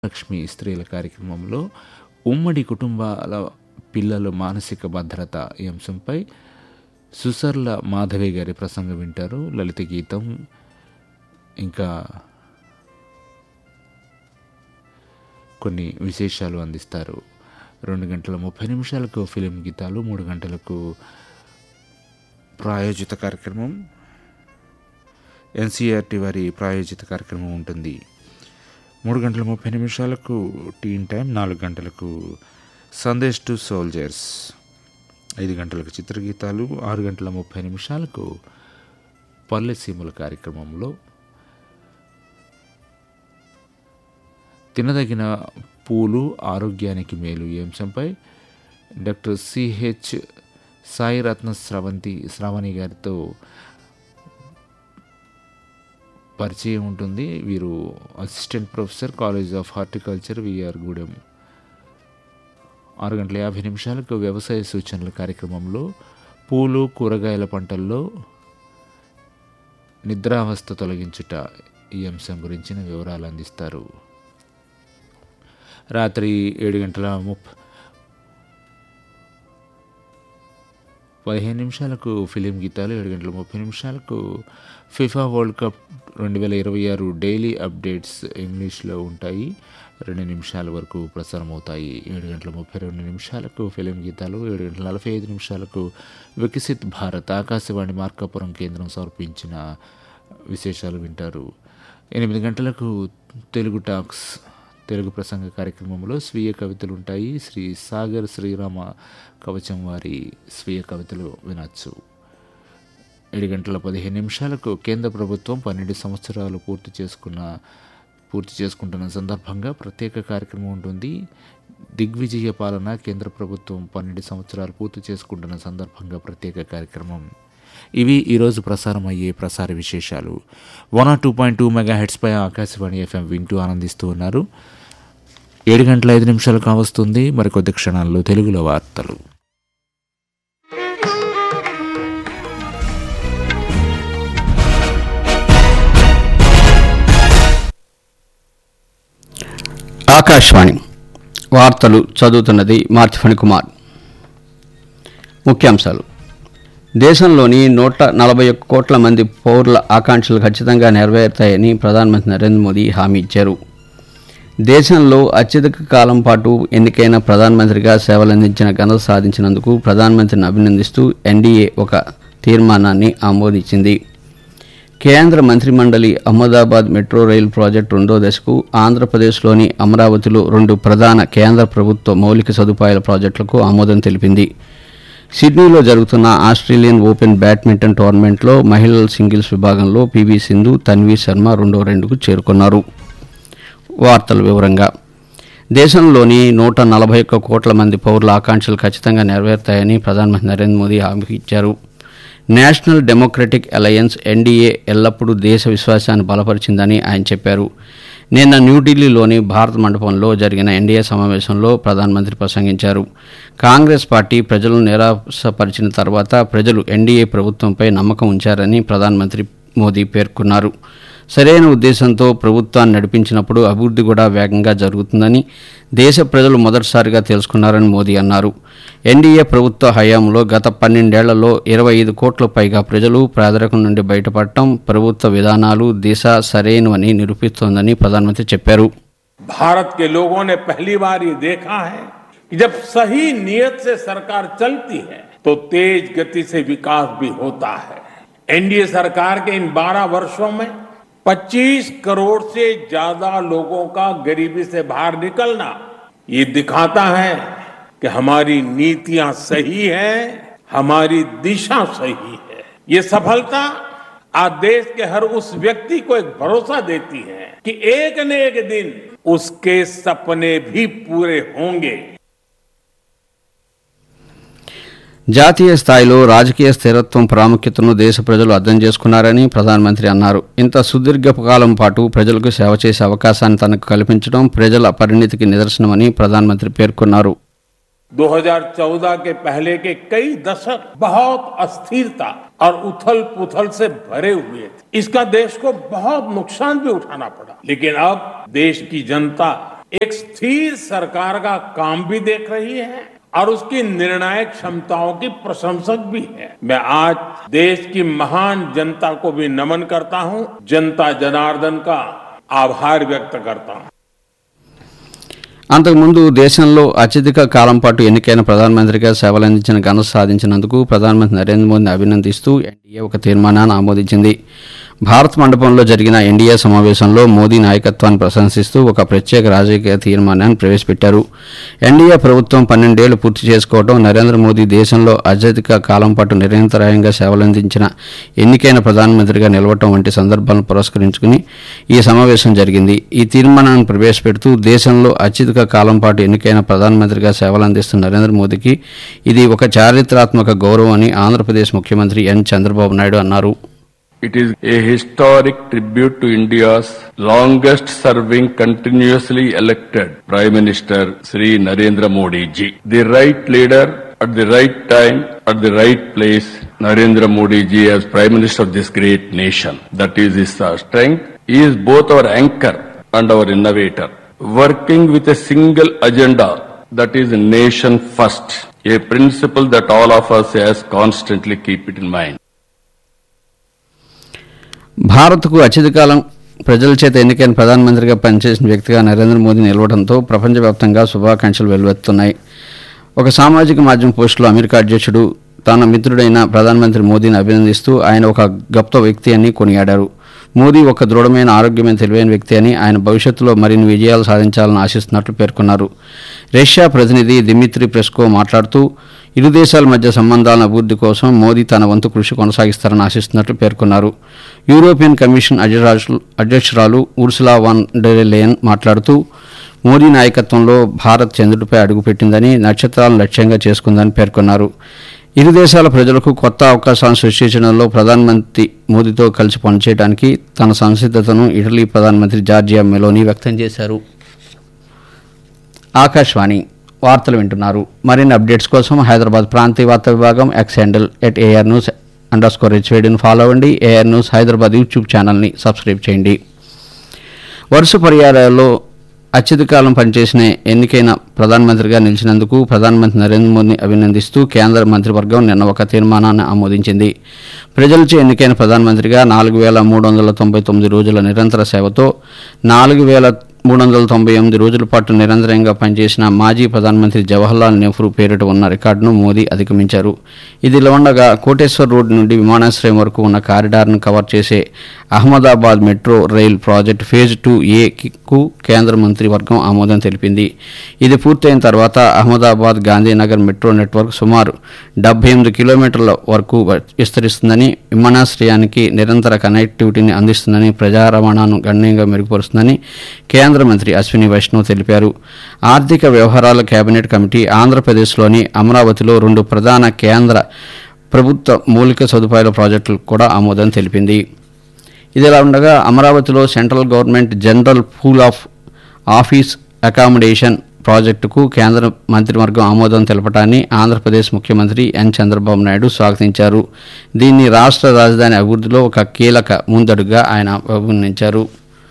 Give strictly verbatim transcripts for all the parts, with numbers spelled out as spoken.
లక్ష్మి స్త్రీల కార్యక్రమంలో ఉమ్మడి కుటుంబాల పిల్లల మానసిక భద్రత ఈ అంశంపై సుసర్ల మాధవి గారి ప్రసంగం వింటారు. లలిత గీతం ఇంకా కొన్ని విశేషాలు అందిస్తారు. రెండు గంటల ముప్పై నిమిషాలకు ఫిలిం గీతాలు, మూడు గంటలకు ప్రాయోజిత కార్యక్రమం ఎన్సీఆర్టీ వారి ప్రాయోజిత కార్యక్రమం ఉంటుంది. మూడు గంటల ముప్పై నిమిషాలకు టీన్ టైం, నాలుగు గంటలకు సందేశ్ టు సోల్జర్స్, ఐదు గంటలకు చిత్రగీతాలు, ఆరు గంటల ముప్పై నిమిషాలకు పల్లె సీమల కార్యక్రమంలో తినదగిన పూలు ఆరోగ్యానికి మేలు ఈ అంశంపై డాక్టర్ సిహెచ్ సాయిరత్న స్రవంతి శ్రావణి గారితో పరిచయం ఉంటుంది. వీరు assistant professor, college of horticulture, VR Gudem. ఆరు గంటల యాభై నిమిషాలకు వ్యవసాయ సూచనల కార్యక్రమంలో పూలు కూరగాయల పంటల్లో నిద్రావస్థ తొలగించుట ఈ అంశం గురించిన వివరాలు అందిస్తారు. రాత్రి ఏడు గంటల ముప్పై పదిహేను నిమిషాలకు ఫిలిం గీతాలు, ఏడు గంటల ముప్పై నిమిషాలకు ఫిఫా వరల్డ్ కప్ రెండు వేల ఇరవై ఆరు డైలీ అప్డేట్స్ ఇంగ్లీష్లో ఉంటాయి. రెండు నిమిషాల వరకు ప్రసారం అవుతాయి. ఏడు గంటల ముప్పై రెండు నిమిషాలకు ఫిలిం గీతాలు, ఏడు గంటల నలభై ఐదు నిమిషాలకు వికసిత్ భారత్ ఆకాశవాణి మార్కాపురం కేంద్రం సమర్పించిన విశేషాలు వింటారు. ఎనిమిది గంటలకు తెలుగు టాక్స్ తెలుగు ప్రసంగ కార్యక్రమంలో స్వీయ కవితలు ఉంటాయి. శ్రీ సాగర్ శ్రీరామ కవచం వారి స్వీయ కవితలు వినొచ్చు. ఏడు గంటల పదిహేను నిమిషాలకు కేంద్ర ప్రభుత్వం పన్నెండు సంవత్సరాలు పూర్తి చేసుకున్న పూర్తి చేసుకుంటున్న సందర్భంగా ప్రత్యేక కార్యక్రమం ఉంటుంది. దిగ్విజయ పాలన, కేంద్ర ప్రభుత్వం పన్నెండు సంవత్సరాలు పూర్తి చేసుకుంటున్న సందర్భంగా ప్రత్యేక కార్యక్రమం. ఇవి ఈరోజు ప్రసారం అయ్యే ప్రసార విశేషాలు. One or two point two mega హెడ్స్పై Akashvani FM వింటూ ఆనందిస్తూ ఉన్నారు. ఏడు గంటల ఐదు నిమిషాలు కావస్తుంది. మరికొద్ది క్షణాల్లో తెలుగులో వార్తలు. ఆకాశవాణి వార్తలు చదువుతున్నది మార్చి కుమార్. ముఖ్యాంశాలు: దేశంలోని నూట నలభై ఒక్క కోట్ల మంది పౌరుల ఆకాంక్షలు ఖచ్చితంగా నెరవేరుతాయని ప్రధానమంత్రి నరేంద్ర మోదీ హామీ ఇచ్చారు. దేశంలో అత్యధిక కాలం పాటు ఎన్నికైన ప్రధానమంత్రిగా సేవలందించిన ఘనత సాధించినందుకు ప్రధానమంత్రిని అభినందిస్తూ ఎన్డీఏ ఒక తీర్మానాన్ని ఆమోదించింది. కేంద్ర మంత్రిమండలి అహ్మదాబాద్ మెట్రో రైలు ప్రాజెక్టు రెండో దశకు ఆంధ్రప్రదేశ్లోని అమరావతిలో రెండు ప్రధాన కేంద్ర ప్రభుత్వ మౌలిక సదుపాయాల ప్రాజెక్టులకు ఆమోదం తెలిపింది. సిడ్నీలో జరుగుతున్న ఆస్ట్రేలియన్ ఓపెన్ బ్యాడ్మింటన్ టోర్నమెంట్లో మహిళల సింగిల్స్ విభాగంలో పీవీ సింధు, తన్వీ శర్మ రెండో రౌండ్కు చేరుకున్నారు. వార్తల వివరంగా: దేశంలోని నూట నలభై ఒక్క కోట్ల మంది పౌరుల ఆకాంక్షలు ఖచ్చితంగా నెరవేరుతాయని ప్రధానమంత్రి నరేంద్ర మోదీ హామీ ఇచ్చారు. నేషనల్ డెమోక్రటిక్ అలయన్స్ ఎన్డీఏ ఎల్లప్పుడూ దేశ విశ్వాసాన్ని బలపరిచిందని ఆయన చెప్పారు. నిన్న న్యూఢిల్లీలోని భారత మండపంలో జరిగిన ఎన్డీఏ సమావేశంలో ప్రధానమంత్రి ప్రసంగించారు. కాంగ్రెస్ పార్టీ ప్రజలను నిరాశపరిచిన తర్వాత ప్రజలు ఎన్డీఏ ప్రభుత్వంపై నమ్మకం ఉంచారని ప్రధానమంత్రి మోదీ పేర్కొన్నారు. సరైన ఉద్దేశంతో ప్రభుత్వాన్ని నడిపించినప్పుడు అభివృద్ధి కూడా వేగంగా జరుగుతుందని దేశ ప్రజలు మొదటిసారిగా తెలుసుకున్నారని మోదీ అన్నారు. ఎన్డీఏ ప్రభుత్వ హయాంలో గత పన్నెండేళ్లలో ఇరవై ఐదు కోట్ల పైగా ప్రజలు పేదరికం నుండి బయటపడటం, ప్రభుత్వ విధానాలు దిశ సరైనవని నిరూపిస్తోందని ప్రధానమంత్రి చెప్పారు. భారత్ के लोगों ने पहली बार ये देखा है कि जब सही नियत से सरकार चलती है तो तेज गति से विकास भी होता है. एनडीए सरकार के इन बारह वर्षों में पच्चीस करोड़ से ज्यादा लोगों का गरीबी से बाहर निकलना ये दिखाता है कि हमारी नीतियां सही है, हमारी दिशा सही है. ये सफलता आज देश के हर उस व्यक्ति को एक भरोसा देती है कि एक न एक दिन उसके सपने भी पूरे होंगे. జాతీయ స్థాయిలో రాజకీయ స్థిరత్వం ప్రాముఖ్యతను దేశ ప్రజలు అర్థం చేసుకున్నారని ప్రధానమంత్రి అన్నారు. ఇంత సుదీర్ఘకాలం పాటు ప్రజలకు సేవ చేసే అవకాశాన్ని తనకు కల్పించడం ప్రజల పరిణితికి నిదర్శనమని ప్రధానమంత్రి పేర్కొన్నారు. दो हज़ार चौदह के पहले के कई दशक बहुत अस्थिरता और उथल पुथल से भरे हुए थे. इसका देश को बहुत नुकसान भी उठाना पड़ा, लेकिन अब देश की जनता एक स्थिर सरकार का काम भी देख रही है और उसकी निर्णायक क्षमताओं की प्रशंसक भी है। मैं आज देश की महान जनता को भी नमन करता हूं, जनता जनार्दन का आभार व्यक्त करता हूं। అంతకుముందు దేశంలో అత్యధిక కాలం పాటు ఎన్నికైన ప్రధానమంత్రిగా సేవలందించిన ఘనత సాధించినందుకు ప్రధానమంత్రి నరేంద్ర మోదీని అభినందిస్తూ ఎన్డీఏ ఒక తీర్మానాన్ని ఆమోదించింది. భారత్ మండపంలో జరిగిన ఎన్డీఏ సమావేశంలో మోదీ నాయకత్వాన్ని ప్రశంసిస్తూ ఒక ప్రత్యేక రాజకీయ తీర్మానాన్ని ప్రవేశపెట్టారు. ఎన్డీఏ ప్రభుత్వం పన్నెండేళ్లు పూర్తి చేసుకోవడం, నరేంద్ర మోదీ దేశంలో అత్యధిక కాలం పాటు నిరంతరాయంగా సేవలందించిన ఎన్నికైన ప్రధానమంత్రిగా నిలవటం వంటి సందర్భాలను పురస్కరించుకుని ఈ సమావేశం జరిగింది. ఈ తీర్మానాన్ని ప్రవేశపెడుతూ దేశంలో అత్యధిక కాలం పాటు ఎన్నికైన ప్రధానమంత్రిగా సేవలందిస్తున్న నరేంద్ర మోదీకి ఇది ఒక చారిత్రాత్మక గౌరవం అని ఆంధ్రప్రదేశ్ ముఖ్యమంత్రి ఎన్ చంద్రబాబు నాయుడు అన్నారు. It is a historic tribute to India's longest serving continuously elected Prime Minister Sri Narendra Modi ji. The right leader at the right time at the right place, Narendra Modi ji as Prime Minister of this great nation. That is his uh, strength. He is both our anchor and our innovator, working with a single agenda, that is nation first, a principle that all of us has constantly keep it in mind. భారత్కు అత్యధికాలం ప్రజల చేత ఎన్నికైన ప్రధానమంత్రిగా పనిచేసిన వ్యక్తిగా నరేంద్ర మోదీ నిలవడంతో ప్రపంచవ్యాప్తంగా శుభాకాంక్షలు వెల్లువెత్తున్నాయి. ఒక సామాజిక మాధ్యమ పోస్టులో అమెరికా అధ్యక్షుడు తన మిత్రుడైన ప్రధానమంత్రి మోదీని అభినందిస్తూ ఆయన ఒక గొప్ప వ్యక్తి అని కొనియాడారు. మోదీ ఒక దృఢమైన ఆరోగ్యమైన తెలివైన వ్యక్తి అని, ఆయన భవిష్యత్తులో మరిన్ని విజయాలు సాధించాలని ఆశిస్తున్నట్లు పేర్కొన్నారు. రష్యా ప్రతినిధి దిమిత్రీ పెస్కోవ్ మాట్లాడుతూ ఇరు దేశాల మధ్య సంబంధాల అభివృద్ధి కోసం మోదీ తన వంతు కృషి కొనసాగిస్తారని ఆశిస్తున్నట్లు పేర్కొన్నారు. యూరోపియన్ కమిషన్ అధ్యక్షురాలు ఉర్సులా వాన్ డెర్ లెయన్ మాట్లాడుతూ మోదీ నాయకత్వంలో భారత్ చంద్రుడిపై అడుగుపెట్టిందని, నక్షత్రాలను లక్ష్యంగా చేసుకుందని పేర్కొన్నారు. ఇరు దేశాల ప్రజలకు కొత్త అవకాశాలను సృష్టించడంలో ప్రధానమంత్రి మోదీతో కలిసి పనిచేయడానికి తన సంసిద్ధతను ఇటలీ ప్రధానమంత్రి జార్జియా మెలోనీ వ్యక్తం చేశారు. ఆకాశవాణి వార్తలు వింటున్నారు. మరిన్ని అప్డేట్స్ కోసం హైదరాబాద్ ప్రాంతీయ వార్తా విభాగం X handle at AR news under score హెచ్వేడిని follow అవ్వండి. ఏఆర్ న్యూస్ హైదరాబాద్ యూట్యూబ్ ఛానల్ని సబ్స్క్రైబ్ చేయండి. వరుస పర్యాయాలలో అత్యధికాలం పనిచేసిన ఎన్నికైన ప్రధానమంత్రిగా నిలిచినందుకు ప్రధానమంత్రి నరేంద్ర మోదీని అభినందిస్తూ కేంద్ర మంత్రివర్గం నిన్న ఒక తీర్మానాన్ని ఆమోదించింది. ప్రజలచే ఎన్నికైన ప్రధానమంత్రిగా నాలుగు వేల మూడు వందల తొంభై తొమ్మిది రోజుల నిరంతర సేవతో నాలుగు వేల మూడు వందల తొంభై ఎనిమిది రోజుల పాటు నిరంతరంగా పనిచేసిన మాజీ ప్రధానమంత్రి జవహర్లాల్ నెహ్రూ పేరిట ఉన్న రికార్డును మోదీ అధిగమించారు. ఇదిలా ఉండగా కోటేశ్వర్ రోడ్ నుండి విమానాశ్రయం వరకు ఉన్న కారిడార్ను కవర్ చేసే Ahmedabad metro rail project phase two ఏకు కేంద్ర మంత్రివర్గం ఆమోదం తెలిపింది. ఇది పూర్తయిన తర్వాత అహ్మదాబాద్ గాంధీనగర్ మెట్రో నెట్వర్క్ సుమారు డెబ్బై ఎనిమిది కిలోమీటర్ల వరకు విస్తరిస్తుందని, విమానాశ్రయానికి నిరంతర కనెక్టివిటీని అందిస్తుందని, ప్రజా రవాణాను గణనీయంగా మెరుగుపరుస్తుందని కేంద్ర మంత్రి అశ్విని వైష్ణవ్ తెలిపారు. ఆర్థిక వ్యవహారాల కేబినెట్ కమిటీ ఆంధ్రప్రదేశ్లోని అమరావతిలో రెండు ప్రధాన కేంద్ర ప్రభుత్వ మౌలిక సదుపాయాల ప్రాజెక్టులకు కూడా ఆమోదం తెలిపింది. ఇదిలా ఉండగా అమరావతిలో central government general pool of office accommodation ప్రాజెక్టుకు కేంద్ర మంత్రివర్గం ఆమోదం తెలపడాన్ని ఆంధ్రప్రదేశ్ ముఖ్యమంత్రి ఎన్ చంద్రబాబు నాయుడు స్వాగతించారు. దీన్ని రాష్ట్ర రాజధాని అభివృద్ధిలో ఒక కీలక ముందడుగా ఆయన అభివర్ణించారు.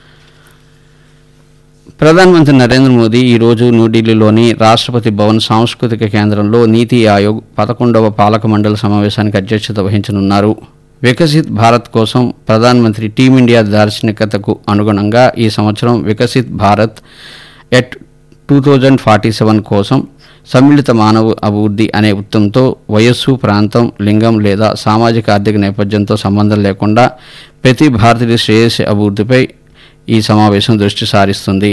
ప్రధానమంత్రి నరేంద్ర మోదీ ఈరోజు న్యూఢిల్లీలోని రాష్ట్రపతి భవన్ సాంస్కృతిక కేంద్రంలో నీతి ఆయోగ్ పదకొండవ పాలక మండలి సమావేశానికి అధ్యక్షత వహించనున్నారు. వికసిత్ భారత్ కోసం ప్రధానమంత్రి టీమిండియా దార్శనికతకు అనుగుణంగా ఈ సంవత్సరం Viksit Bharat at two thousand forty seven కోసం సమ్మిళిత మానవ అభివృద్ధి అనే ఉత్తంతో వయస్సు, ప్రాంతం, లింగం లేదా సామాజిక ఆర్థిక నేపథ్యంతో సంబంధం లేకుండా ప్రతి భారతీయ శ్రేయస్సు అభివృద్ధిపై ఈ సమావేశం దృష్టి సారిస్తుంది.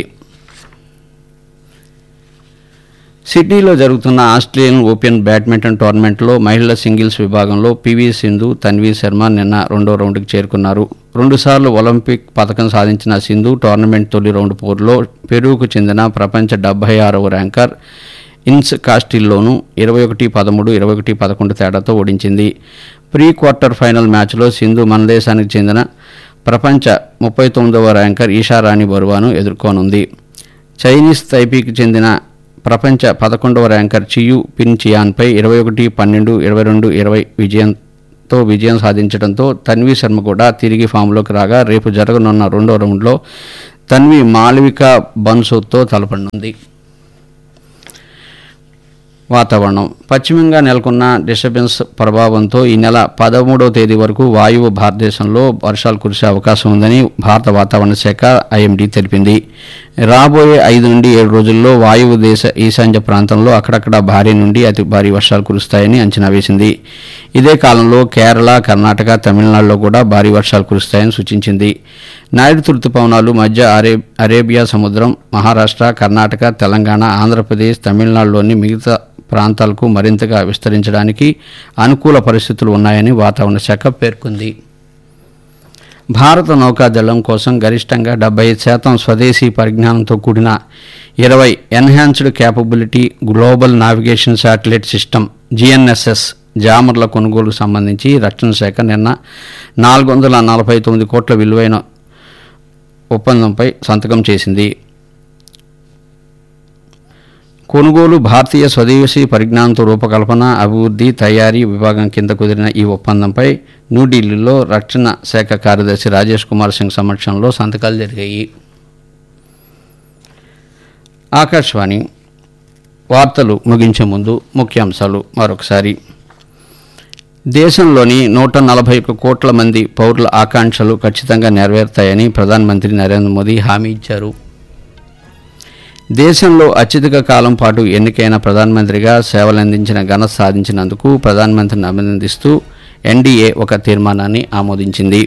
సిడ్నీలో జరుగుతున్న ఆస్ట్రేలియన్ ఓపెన్ బ్యాడ్మింటన్ టోర్నమెంట్లో మహిళల సింగిల్స్ విభాగంలో పీవీ సింధు, తన్వీ శర్మ నిన్న రెండో రౌండ్కి చేరుకున్నారు. రెండుసార్లు ఒలింపిక్ పథకం సాధించిన సింధు టోర్నమెంట్ తొలి రౌండ్ పోరులో పెరూకు చెందిన ప్రపంచ డెబ్బై ఆరవ ర్యాంకర్ ఇన్స్ కాస్టిల్లోను ఇరవై ఒకటి పదమూడు ఇరవై ఒకటి పదకొండు తేడాతో ఓడించింది. ప్రీ క్వార్టర్ ఫైనల్ మ్యాచ్లో సింధు మన దేశానికి చెందిన ప్రపంచ ముప్పై తొమ్మిదవ ర్యాంకర్ ఈషారాణి బరువాను ఎదుర్కోనుంది. చైనీస్ తైపీకి చెందిన ప్రపంచ పదకొండవ ర్యాంకర్ చియు పిన్ చియాన్పై ఇరవై ఒకటి పన్నెండు ఇరవై రెండు ఇరవై విజయంతో విజయం సాధించడంతో తన్వీ శర్మ కూడా తిరిగి ఫామ్లోకి రాగా రేపు జరగనున్న రెండో రౌండ్లో తన్వి మాళవిక బన్సోతో తలపడనుంది. వాతావరణం పశ్చిమంగా నెలకొన్న డిస్టర్బెన్స్ ప్రభావంతో ఈ నెల పదమూడవ తేదీ వరకు వాయువు భారతదేశంలో వర్షాలు కురిసే అవకాశం ఉందని భారత వాతావరణ శాఖ ఐఎండీ తెలిపింది. రాబోయే ఐదు నుండి ఏడు రోజుల్లో వాయువు దేశ ఈశాన్య ప్రాంతంలో అక్కడక్కడ భారీ నుండి అతి భారీ వర్షాలు కురుస్తాయని అంచనా వేసింది. ఇదే కాలంలో కేరళ, కర్ణాటక, తమిళనాడులో కూడా భారీ వర్షాలు కురుస్తాయని సూచించింది. నైరుతి రుతుపవనాలు మధ్య అరే అరేబియా సముద్రం, మహారాష్ట్ర, కర్ణాటక, తెలంగాణ, ఆంధ్రప్రదేశ్, తమిళనాడులోని మిగతా ప్రాంతాలకు మరింతగా విస్తరించడానికి అనుకూల పరిస్థితులు ఉన్నాయని వాతావరణ శాఖ పేర్కొంది. భారత నౌకాదళం కోసం గరిష్టంగా డెబ్బై ఐదు శాతం స్వదేశీ పరిజ్ఞానంతో కూడిన ఇరవై enhanced capability global navigation satellite system GNSS జామర్ల కొనుగోలుకు సంబంధించి రక్షణ శాఖ నిన్న నాలుగు వందల నలభై తొమ్మిది కోట్ల విలువైన ఒప్పందంపై సంతకం చేసింది. కొనుగోలు భారతీయ స్వదేశీ పరిజ్ఞానంతో రూపకల్పన, అభివృద్ధి, తయారీ విభాగం కింద కుదిరిన ఈ ఒప్పందంపై న్యూఢిల్లీలో రక్షణ శాఖ కార్యదర్శి రాజేష్ కుమార్ సింగ్ సమక్షంలో సంతకాలు జరిగాయి. ఆకాశవాణి వార్తలు ముగించే ముందు ముఖ్యాంశాలు మరొకసారి. దేశంలోని నూట నలభై ఒక్క కోట్ల మంది పౌరుల ఆకాంక్షలు ఖచ్చితంగా నెరవేరుతాయని ప్రధానమంత్రి నరేంద్ర మోదీ హామీ ఇచ్చారు. దేశంలో అత్యధిక కాలం పాటు ఎన్నికైన ప్రధానమంత్రిగా సేవలందించిన ఘనత సాధించినందుకు ప్రధానమంత్రిని అభినందిస్తూ ఎన్డీఏ ఒక తీర్మానాన్ని ఆమోదించింది.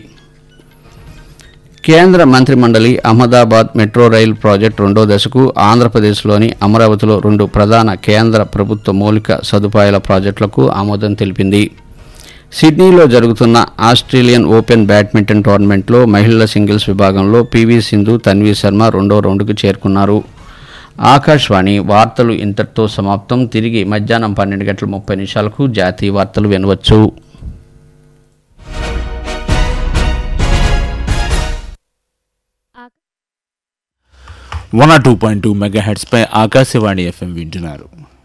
కేంద్ర మంత్రిమండలి అహ్మదాబాద్ మెట్రో రైల్ ప్రాజెక్టు రెండో దశకు ఆంధ్రప్రదేశ్లోని అమరావతిలో రెండు ప్రధాన కేంద్ర ప్రభుత్వ మౌలిక సదుపాయాల ప్రాజెక్టులకు ఆమోదం తెలిపింది. సిడ్నీలో జరుగుతున్న ఆస్ట్రేలియన్ ఓపెన్ బ్యాడ్మింటన్ టోర్నమెంట్లో మహిళల సింగిల్స్ విభాగంలో పీవీ సింధు, తన్వీ శర్మ రెండో రౌండ్కు చేరుకున్నారు. ఆకాశవాణి వార్తలు ఇంతటితో సమాప్తం. తిరిగి మధ్యాహ్నం పన్నెండు గంటల ముప్పై నిమిషాలకు జాతీయ వార్తలు వినవచ్చు. One or two point two mega heads pi Akashvani FM వింటున్నారు.